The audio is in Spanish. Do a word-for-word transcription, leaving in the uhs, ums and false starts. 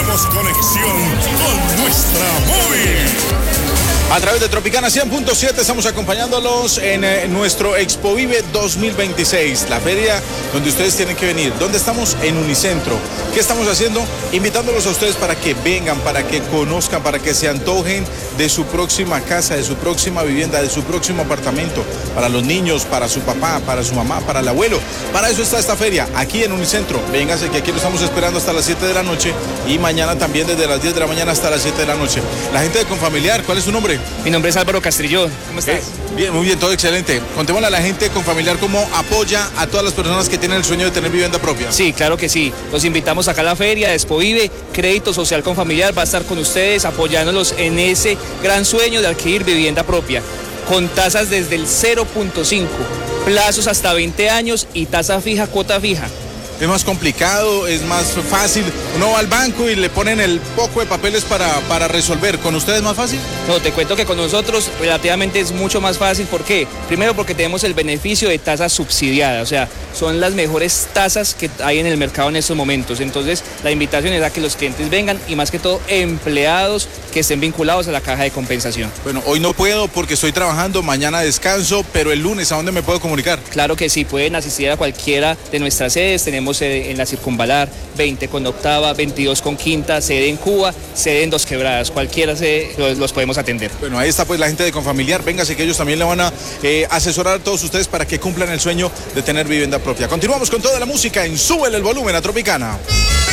hacemos conexión con nuestra móvil. A través de Tropicana cien punto siete estamos acompañándolos en eh, nuestro Expo Vive dos mil veintiséis, la feria donde ustedes tienen que venir. ¿Dónde estamos? En Unicentro. ¿Qué estamos haciendo? Invitándolos a ustedes para que vengan, para que conozcan, para que se antojen de su próxima casa, de su próxima vivienda, de su próximo apartamento, para los niños, para su papá, para su mamá, para el abuelo. Para eso está esta feria, aquí en Unicentro. Véngase, que aquí lo estamos esperando hasta las siete de la noche y mañana también desde las diez de la mañana hasta las siete de la noche. La gente de Confamiliar, ¿cuál es su nombre? Mi nombre es Álvaro Castrillón. ¿Cómo estás? Eh, bien, muy bien, todo excelente. Contémosle a la gente de Confamiliar cómo apoya a todas las personas que tienen el sueño de tener vivienda propia. Sí, claro que sí. Los invitamos acá a la feria de Expo Vive. Crédito Social Confamiliar va a estar con ustedes apoyándolos en ese gran sueño de adquirir vivienda propia. Con tasas desde el cero punto cinco, plazos hasta veinte años y tasa fija, cuota fija. Es más complicado, es más fácil. Uno va al banco y le ponen el poco de papeles para, para resolver. ¿Con ustedes es más fácil? No, te cuento que con nosotros relativamente es mucho más fácil. ¿Por qué? Primero porque tenemos el beneficio de tasas subsidiadas, o sea, son las mejores tasas que hay en el mercado en estos momentos. Entonces, la invitación es a que los clientes vengan y más que todo empleados que estén vinculados a la caja de compensación. Bueno, hoy no puedo porque estoy trabajando, mañana descanso, pero el lunes, ¿a dónde me puedo comunicar? Claro que sí, pueden asistir a cualquiera de nuestras sedes. Tenemos sede en la Circunvalar, veinte con Octava, veintidós con Quinta, sede en Cuba, sede en Dos Quebradas. Cualquiera se, los, los podemos atender. Bueno, ahí está pues la gente de Confamiliar. Véngase que ellos también le van a eh, asesorar a todos ustedes para que cumplan el sueño de tener vivienda propia. Continuamos con toda la música en Súbele el Volumen a Tropicana.